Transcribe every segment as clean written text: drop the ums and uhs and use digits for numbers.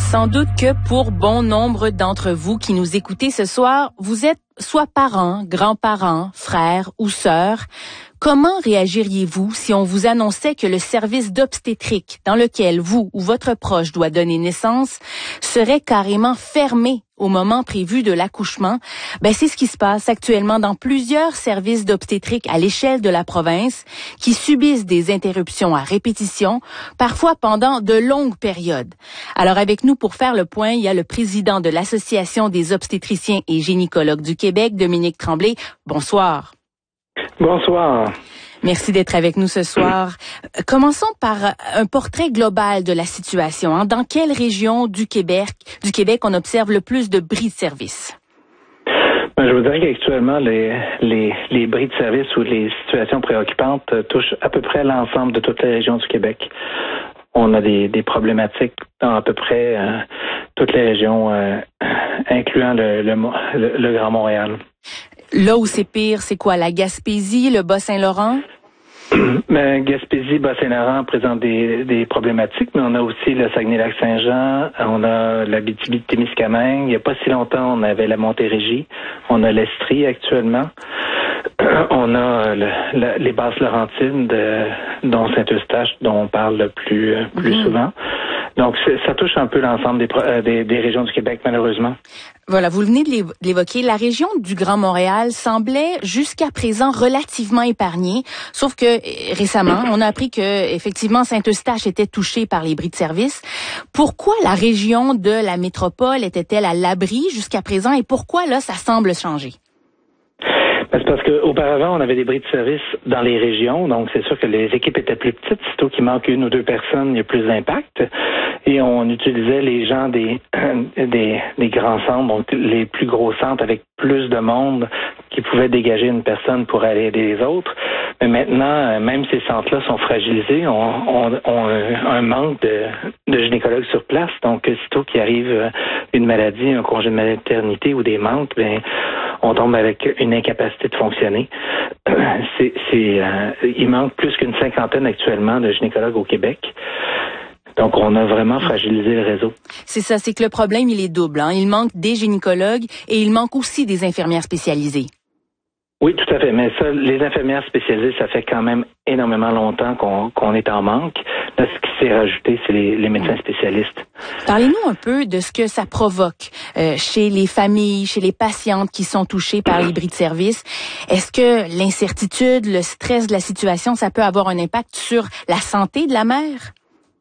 Sans doute que pour bon nombre d'entre vous qui nous écoutez ce soir, vous êtes soit parents, grands-parents, frères ou sœurs. Comment réagiriez-vous si on vous annonçait que le service d'obstétrique dans lequel vous ou votre proche doit donner naissance serait carrément fermé au moment prévu de l'accouchement? C'est ce qui se passe actuellement dans plusieurs services d'obstétrique à l'échelle de la province qui subissent des interruptions à répétition, parfois pendant de longues périodes. Alors avec nous pour faire le point, il y a le président de l'Association des obstétriciens et gynécologues du Québec, Dominique Tremblay. Bonsoir. Bonsoir. Merci d'être avec nous ce soir. Commençons par un portrait global de la situation. Dans quelle région du Québec on observe le plus de bris de service? Je vous dirais qu'actuellement, les bris de service ou les situations préoccupantes touchent à peu près l'ensemble de toutes les régions du Québec. On a des problématiques dans à peu près toutes les régions, incluant le Grand Montréal. Là où c'est pire, c'est quoi? La Gaspésie, le Bas-Saint-Laurent? Gaspésie, Bas-Saint-Laurent présentent des problématiques, mais on a aussi le Saguenay-Lac-Saint-Jean, on a l'Abitibi-Témiscamingue. Il n'y a pas si longtemps, on avait la Montérégie, on a l'Estrie actuellement. On a les Basses-Laurentides, dont Saint-Eustache, dont on parle le plus souvent. Donc, ça touche un peu l'ensemble des régions du Québec, malheureusement. Voilà, vous venez de l'évoquer. La région du Grand Montréal semblait jusqu'à présent relativement épargnée, sauf que récemment, on a appris que effectivement Saint-Eustache était touchée par les bris de service. Pourquoi la région de la métropole était-elle à l'abri jusqu'à présent et pourquoi là ça semble changer? C'est parce qu'auparavant, on avait des bris de service dans les régions, donc c'est sûr que les équipes étaient plus petites. Sitôt qu'il manque une ou deux personnes, il y a plus d'impact. Et on utilisait les gens des grands centres, donc les plus gros centres avec plus de monde qui pouvaient dégager une personne pour aller aider les autres. Mais maintenant, même ces centres-là sont fragilisés, on un manque de gynécologues sur place. Donc, sitôt qu'il arrive une maladie, un congé de maternité ou des manques, on tombe avec une incapacité de fonctionner. Il manque plus qu'une cinquantaine actuellement de gynécologues au Québec. Donc, on a vraiment fragilisé le réseau. C'est ça, c'est que le problème, il est double. Il manque des gynécologues et il manque aussi des infirmières spécialisées. Oui, tout à fait. Mais ça, les infirmières spécialisées, ça fait quand même énormément longtemps qu'on est en manque. Là, ce qui s'est rajouté, c'est les médecins spécialistes. Parlez-nous un peu de ce que ça provoque chez les familles, chez les patientes qui sont touchées par les bris de service. Est-ce que l'incertitude, le stress de la situation, ça peut avoir un impact sur la santé de la mère?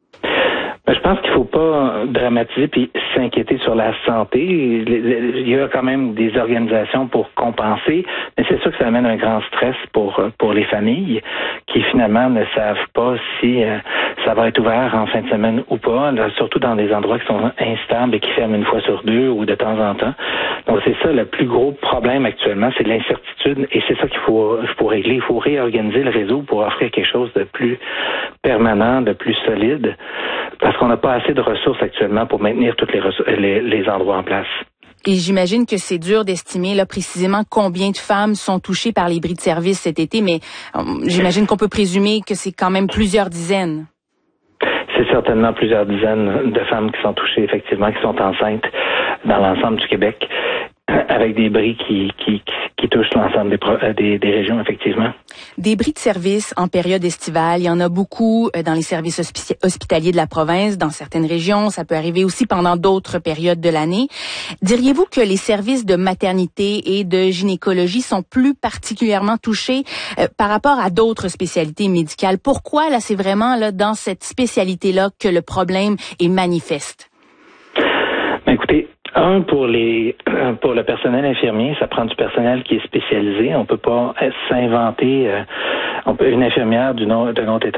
Je pense qu'il faut pas dramatiser puis s'inquiéter sur la santé. Il y a quand même des organisations pour compenser, mais c'est sûr que ça amène un grand stress pour les familles qui finalement ne savent pas si ça va être ouvert en fin de semaine ou pas, là, surtout dans des endroits qui sont instables et qui ferment une fois sur deux ou de temps en temps. Donc c'est ça le plus gros problème actuellement, c'est l'incertitude et c'est ça qu'il faut régler. Il faut réorganiser le réseau pour offrir quelque chose de plus permanent, de plus solide. Parce qu'on n'a pas assez de ressources actuellement pour maintenir tous les endroits en place. Et j'imagine que c'est dur d'estimer là précisément combien de femmes sont touchées par les bris de service cet été, mais j'imagine qu'on peut présumer que c'est quand même plusieurs dizaines. C'est certainement plusieurs dizaines de femmes qui sont touchées, effectivement, qui sont enceintes dans l'ensemble du Québec, avec des bris qui touchent l'ensemble des régions, effectivement. Des bris de service en période estivale, il y en a beaucoup dans les services hospitaliers de la province, dans certaines régions. Ça peut arriver aussi pendant d'autres périodes de l'année. Diriez-vous que les services de maternité et de gynécologie sont plus particulièrement touchés par rapport à d'autres spécialités médicales? Pourquoi, là, c'est vraiment là dans cette spécialité-là que le problème est manifeste? Écoutez, pour le personnel infirmier, ça prend du personnel qui est spécialisé. On peut pas s'inventer une infirmière d'un autre état